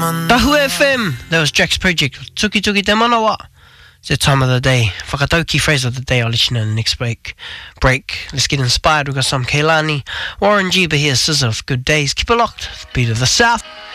Tahu FM, that was Jack's project. Tuki Tuki Te Manawa. It's the time of the day. Whakatauki phrase of the day. I'll let you know in the next break. Let's get inspired. We've got some Keilani. Warren Jeeba here, Scissor of Good Days. Keep it locked. Beat of the South.